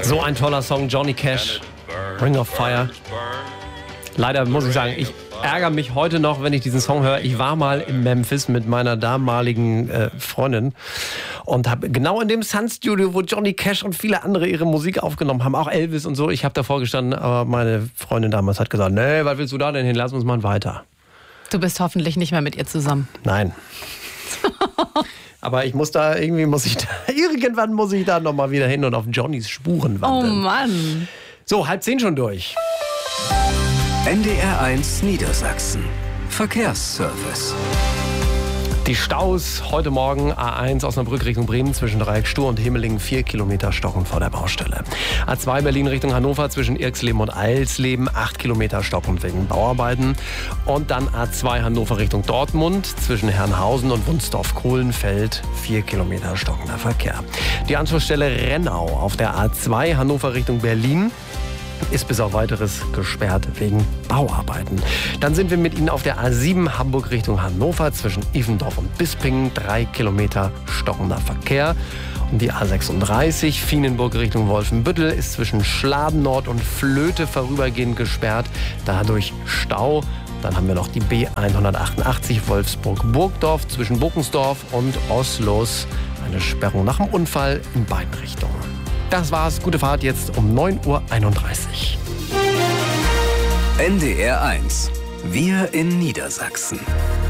So ein toller Song, Johnny Cash, Ring of Fire. Leider muss ich sagen, ich ärgere mich heute noch, wenn ich diesen Song höre. Ich war mal in Memphis mit meiner damaligen Freundin und habe genau in dem Sun-Studio, wo Johnny Cash und viele andere ihre Musik aufgenommen haben, auch Elvis und so. Ich habe davor gestanden, aber meine Freundin damals hat gesagt, nee, was willst du da denn hin? Lass uns mal weiter. Du bist hoffentlich nicht mehr mit ihr zusammen. Nein. Aber irgendwann muss ich da nochmal wieder hin und auf Johnnys Spuren wandeln. Oh Mann. So, 9:30 schon durch. NDR1 Niedersachsen. Verkehrsservice. Die Staus heute Morgen A1 Osnabrück Richtung Bremen zwischen Dreieck Stur und Himmelingen 4 Kilometer stocken vor der Baustelle. A2 Berlin Richtung Hannover zwischen Irxleben und Eilsleben 8 Kilometer stocken wegen Bauarbeiten. Und dann A2 Hannover Richtung Dortmund zwischen Herrenhausen und Wunsdorf-Kohlenfeld 4 Kilometer stockender Verkehr. Die Anschlussstelle Rennau auf der A2 Hannover Richtung Berlin ist bis auf Weiteres gesperrt wegen Bauarbeiten. Dann sind wir mit Ihnen auf der A7 Hamburg Richtung Hannover zwischen Ivendorf und Bispingen 3 Kilometer stockender Verkehr. Und die A36 Vienenburg Richtung Wolfenbüttel ist zwischen Schladen Nord und Flöte vorübergehend gesperrt, dadurch Stau. Dann haben wir noch die B188 Wolfsburg-Burgdorf zwischen Buckensdorf und Oslos. Eine Sperrung nach dem Unfall in beiden Richtungen. Das war's. Gute Fahrt jetzt um 9:31 Uhr. NDR1. Wir in Niedersachsen.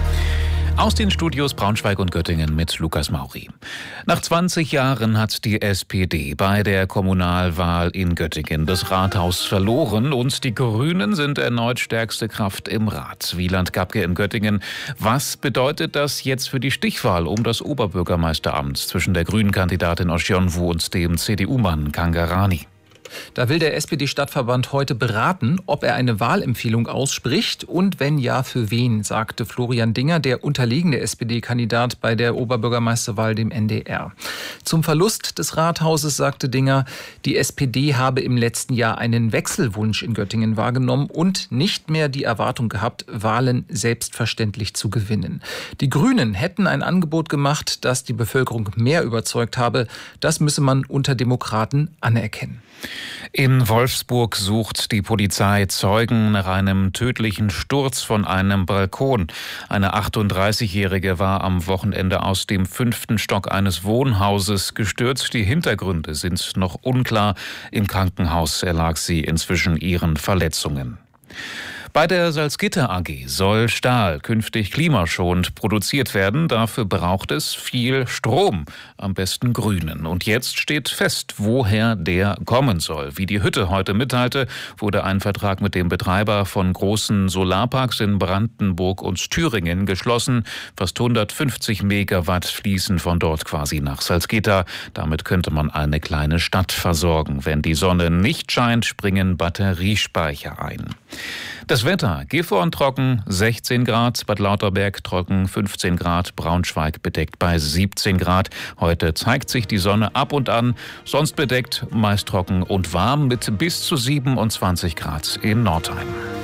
Aus den Studios Braunschweig und Göttingen mit Lukas Mauri. Nach 20 Jahren hat die SPD bei der Kommunalwahl in Göttingen das Rathaus verloren und die Grünen sind erneut stärkste Kraft im Rat. Wieland Gabke in Göttingen. Was bedeutet das jetzt für die Stichwahl um das Oberbürgermeisteramt zwischen der Grünen-Kandidatin Oschionwu und dem CDU-Mann Kangarani? Da will der SPD-Stadtverband heute beraten, ob er eine Wahlempfehlung ausspricht und wenn ja, für wen, sagte Florian Dinger, der unterlegene SPD-Kandidat bei der Oberbürgermeisterwahl dem NDR. Zum Verlust des Rathauses sagte Dinger, die SPD habe im letzten Jahr einen Wechselwunsch in Göttingen wahrgenommen und nicht mehr die Erwartung gehabt, Wahlen selbstverständlich zu gewinnen. Die Grünen hätten ein Angebot gemacht, das die Bevölkerung mehr überzeugt habe. Das müsse man unter Demokraten anerkennen. In Wolfsburg sucht die Polizei Zeugen nach einem tödlichen Sturz von einem Balkon. Eine 38-Jährige war am Wochenende aus dem 5. Stock eines Wohnhauses gestürzt. Die Hintergründe sind noch unklar. Im Krankenhaus erlag sie inzwischen ihren Verletzungen. Bei der Salzgitter AG soll Stahl künftig klimaschonend produziert werden. Dafür braucht es viel Strom, am besten grünen. Und jetzt steht fest, woher der kommen soll. Wie die Hütte heute mitteilte, wurde ein Vertrag mit dem Betreiber von großen Solarparks in Brandenburg und Thüringen geschlossen. Fast 150 Megawatt fließen von dort quasi nach Salzgitter. Damit könnte man eine kleine Stadt versorgen. Wenn die Sonne nicht scheint, springen Batteriespeicher ein. Das Wetter: Gifhorn trocken, 16 Grad, Bad Lauterberg trocken, 15 Grad, Braunschweig bedeckt bei 17 Grad. Heute zeigt sich die Sonne ab und an, sonst bedeckt, meist trocken und warm mit bis zu 27 Grad in Nordheim.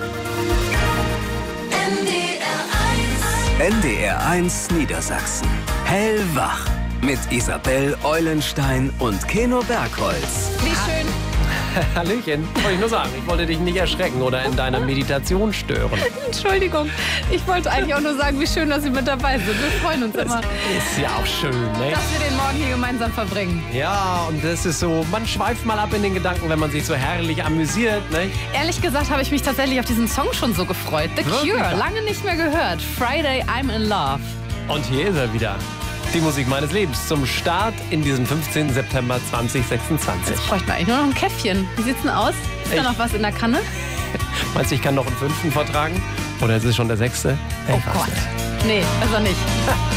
NDR1 Niedersachsen. Hellwach. Mit Isabel Eulenstein und Keno Bergholz. Wie schön. Hallöchen, wollte ich nur sagen. Ich wollte dich nicht erschrecken oder in deiner Meditation stören. Entschuldigung, ich wollte eigentlich auch nur sagen, wie schön, dass Sie mit dabei sind. Wir freuen uns immer, Ist ja auch schön, ne? dass wir den Morgen hier gemeinsam verbringen. Ja, und das ist so, man schweift mal ab in den Gedanken, wenn man sich so herrlich amüsiert, ne? Ehrlich gesagt habe ich mich tatsächlich auf diesen Song schon so gefreut. The Wirklich? Cure, lange nicht mehr gehört. Friday, I'm in Love. Und hier ist er wieder. Die Musik meines Lebens zum Start in diesem 15. September 2026. Jetzt bräuchten wir eigentlich nur noch ein Käffchen. Wie sieht's denn aus? Ist da noch was in der Kanne? Meinst du, ich kann noch einen 5. vertragen? Oder ist es schon der 6.? Oh Gott. Nee, also nicht.